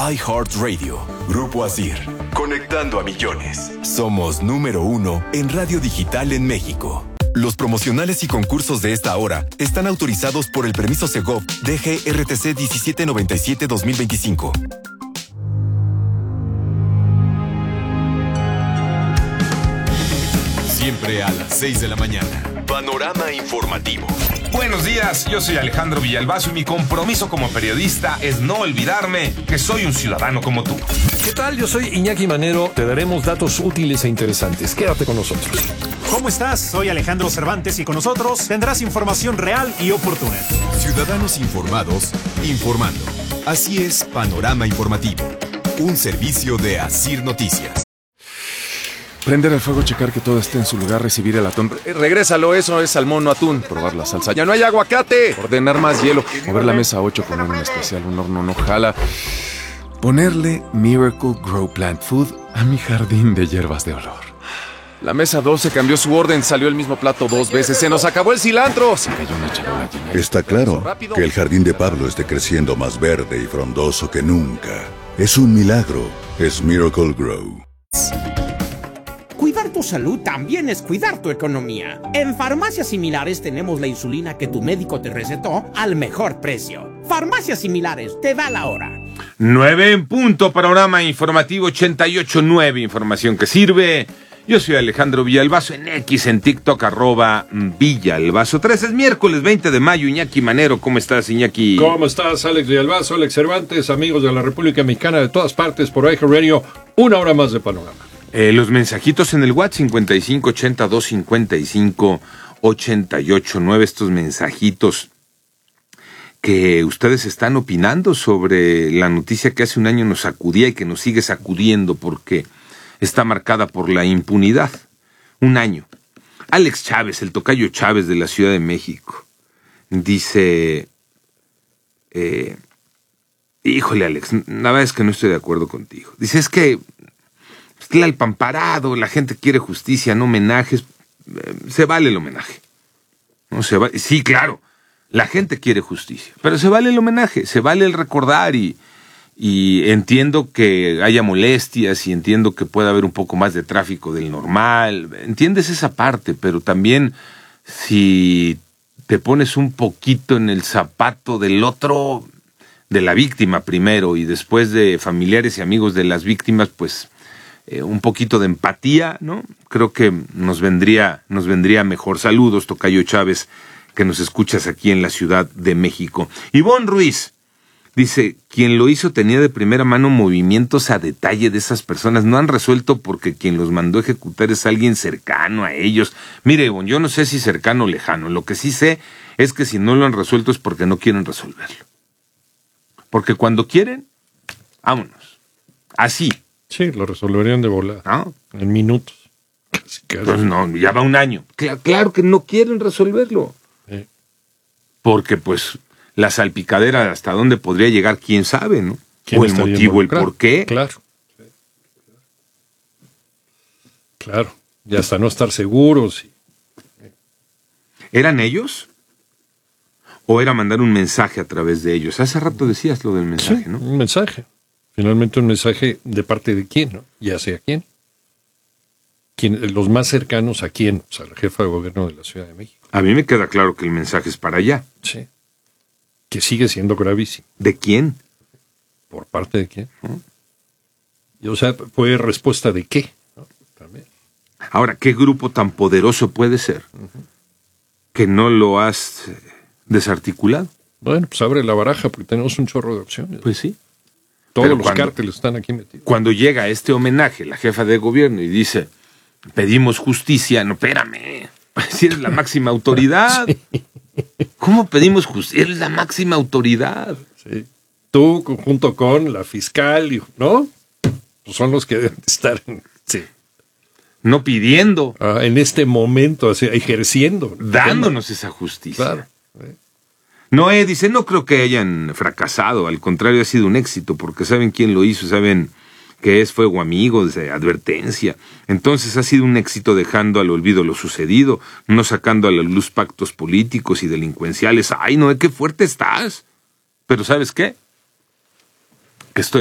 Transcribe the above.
iHeartRadio, Grupo Asir, conectando a millones. Somos número 1 en radio digital en México. Los promocionales y concursos de esta hora están autorizados por el permiso Segov DGRTC 1797-2025. Siempre a las 6 de la mañana. Panorama informativo. Buenos días, yo soy Alejandro Villalbazo y mi compromiso como periodista es no olvidarme que soy un ciudadano como tú. ¿Qué tal? Yo soy Iñaki Manero. Te daremos datos útiles e interesantes. Quédate con nosotros. ¿Cómo estás? Soy Alejandro Cervantes y con nosotros tendrás información real y oportuna. Ciudadanos informados, informando. Así es Panorama Informativo, un servicio de Asir Noticias. Prender el fuego, checar que todo esté en su lugar, recibir el atún. Regrésalo, eso es salmón, no atún. Probar la salsa. ¡Ya no hay aguacate! Ordenar más hielo. Mover la mesa 8, poner un especial, un horno no jala. Ponerle Miracle Grow Plant Food a mi jardín de hierbas de olor. La mesa 12 cambió su orden, salió el mismo plato 2 veces. ¡Se nos acabó el cilantro! Se cayó una charola llena. Está claro que el jardín de Pablo esté creciendo más verde y frondoso que nunca. Es un milagro. Es Miracle Grow. Cuidar tu salud también es cuidar tu economía. En Farmacias Similares tenemos la insulina que tu médico te recetó al mejor precio. Farmacias Similares, te da la hora. 9 en punto, Panorama Informativo 88.9, información que sirve. Yo soy Alejandro Villalbazo en X, en TikTok, @Villalbazo 3. Es miércoles 20 de mayo, Iñaki Manero. ¿Cómo estás, Iñaki? ¿Cómo estás, Alex Villalbazo, Alex Cervantes, amigos de la República Mexicana de todas partes por iHeartRadio? Una hora más de Panorama. Los mensajitos en el WhatsApp 5580-255-88-9, estos mensajitos que ustedes están opinando sobre la noticia que hace un año nos sacudía y que nos sigue sacudiendo porque está marcada por la impunidad. Un año. Alex Chávez, el tocayo Chávez de la Ciudad de México, dice, híjole Alex, la verdad es que no estoy de acuerdo contigo. Dice, es que el pamparado, la gente quiere justicia, no homenajes. Se vale el homenaje. No se vale. Sí, claro, la gente quiere justicia, pero se vale el homenaje, se vale el recordar y entiendo que haya molestias y entiendo que pueda haber un poco más de tráfico del normal. Entiendes esa parte, pero también si te pones un poquito en el zapato del otro, de la víctima primero y después de familiares y amigos de las víctimas, pues un poquito de empatía, ¿no? Creo que nos vendría mejor. Saludos, tocayo Chávez, que nos escuchas aquí en la Ciudad de México. Ivonne Ruiz dice, quien lo hizo tenía de primera mano movimientos a detalle de esas personas. No han resuelto porque quien los mandó a ejecutar es alguien cercano a ellos. Mire, Ivonne, yo no sé si cercano o lejano. Lo que sí sé es que si no lo han resuelto es porque no quieren resolverlo. Porque cuando quieren, vámonos. Así. Sí, lo resolverían de volada. ¿No? En minutos. Pues no, ya va un año. Claro que no quieren resolverlo. Porque, pues, la salpicadera hasta dónde podría llegar, quién sabe, ¿no? O el motivo, el por qué. Claro. Claro. Y hasta no estar seguros. ¿Eran ellos? ¿O era mandar un mensaje a través de ellos? Hace rato decías lo del mensaje, sí, ¿no? Un mensaje. Finalmente un mensaje de parte de quién, ¿no? Ya sea quién. Los más cercanos a quién, o sea, la jefa de gobierno de la Ciudad de México. A mí me queda claro que el mensaje es para allá. Sí. Que sigue siendo gravísimo. ¿De quién? ¿Por parte de quién? Y, o sea, ¿fue respuesta de qué? ¿No? También. Ahora, ¿qué grupo tan poderoso puede ser que no lo has desarticulado? Bueno, pues abre la baraja porque tenemos un chorro de opciones. Pues sí. Todos los cárteles están aquí metidos. Cuando llega este homenaje, la jefa de gobierno, y dice, pedimos justicia, no, espérame, si eres la máxima autoridad. Sí. ¿Cómo pedimos justicia? Eres la máxima autoridad. Sí. Tú, junto con la fiscal, ¿no? Pues son los que deben estar sí. No pidiendo. En este momento, así, ejerciendo. Dándonos esa justicia. Claro. Noé dice, no creo que hayan fracasado, al contrario ha sido un éxito, porque saben quién lo hizo, saben que es fuego amigo, de advertencia. Entonces ha sido un éxito dejando al olvido lo sucedido, no sacando a la luz pactos políticos y delincuenciales. Ay, Noé, qué fuerte estás. Pero ¿sabes qué? Que estoy